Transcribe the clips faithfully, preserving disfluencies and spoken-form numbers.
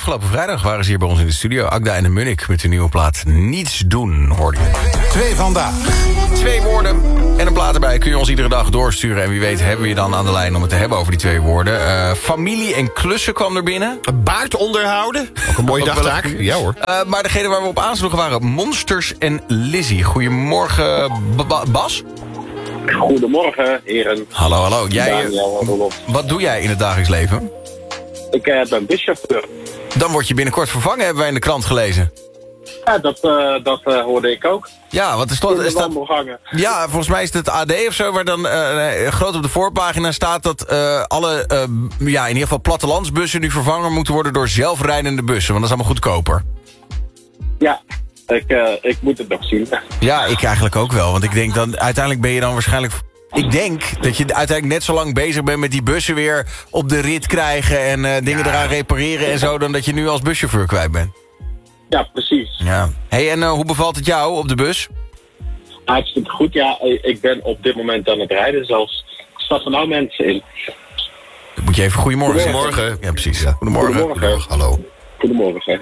afgelopen vrijdag waren ze hier bij ons in de studio. Agda en de Munnik met hun nieuwe plaat Niets Doen, hoorde je. Twee vandaag. Twee woorden en een plaat erbij kun je ons iedere dag doorsturen. En wie weet hebben we je dan aan de lijn om het te hebben over die twee woorden. Uh, familie en klussen kwam er binnen. Baard onderhouden. Ook een mooie dagtaak. Ja hoor. Uh, maar degene waar we op aansloegen waren Monsters en Lizzie. Goedemorgen, B- Bas. Goedemorgen, heren. Hallo, hallo. Jij, Daniel, wat doe jij in het dagelijks leven? Ik uh, ben buschauffeur. Dan word je binnenkort vervangen, hebben wij in de krant gelezen. Ja, dat, uh, dat uh, hoorde ik ook. Ja, wat is dat? Is dat ja, volgens mij is het het A D of zo, waar dan uh, groot op de voorpagina staat dat uh, alle, uh, ja, in ieder geval plattelandsbussen nu vervangen moeten worden door zelfrijdende bussen, want dat is allemaal goedkoper. Ja, ik, uh, ik moet het nog zien. Ja, ik eigenlijk ook wel, want ik denk dan, uiteindelijk ben je dan waarschijnlijk... Ik denk dat je uiteindelijk net zo lang bezig bent met die bussen weer op de rit krijgen en uh, dingen ja. eraan repareren en zo, dan dat je nu als buschauffeur kwijt bent. Ja, precies. Ja. Hey, en uh, hoe bevalt het jou op de bus? Hartstikke goed, ja. Ik ben op dit moment aan het rijden, zelfs stappen nou mensen in. Dan moet je even goedemorgen zeggen. Goedemorgen. Ja, precies. Ja. Goedemorgen. Goedemorgen. Goedemorgen. Hallo. Goedemorgen.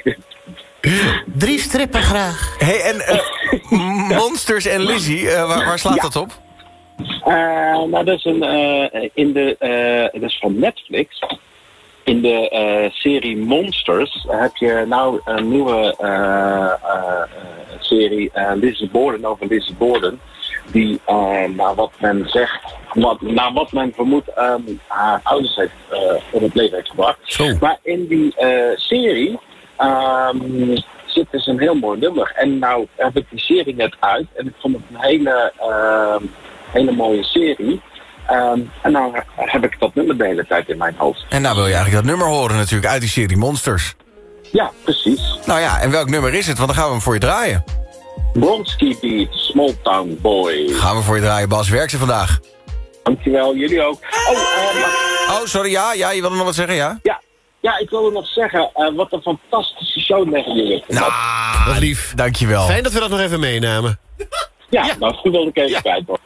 Drie strippen graag. Hey, en uh, Monsters en Lizzie, uh, waar, waar slaat ja. dat op? Uh, nou, dat is, een, uh, in de, uh, dat is van Netflix. In de uh, serie Monsters heb je nou een nieuwe uh, uh, serie uh, Lizzie Borden over Lizzie Borden. Die, uh, naar wat men zegt, wat, naar wat men vermoedt, um, haar ouders heeft uh, om het leven heeft gebracht. Zo. Maar in die uh, serie um, zit dus een heel mooi nummer. En nou heb ik die serie net uit en ik vond het een hele... Uh, hele mooie serie. Um, en nou heb ik dat nummer de hele tijd in mijn hoofd. En nou wil je eigenlijk dat nummer horen natuurlijk uit die serie Monsters. Ja, precies. Nou ja, en welk nummer is het? Want dan gaan we hem voor je draaien. Bronski Beat, Small Town Boy. Gaan we voor je draaien, Bas. Werkt ze vandaag? Dankjewel, jullie ook. Oh, uh, maar... oh sorry, ja, ja, je wilde nog wat zeggen, ja? Ja, ja ik wilde nog zeggen, uh, wat een fantastische show leggen jullie. Nou, wat lief. Dankjewel. Fijn dat we dat nog even meenamen. Ja, ja. Nou, goed wilde ik even ja. kwijt worden.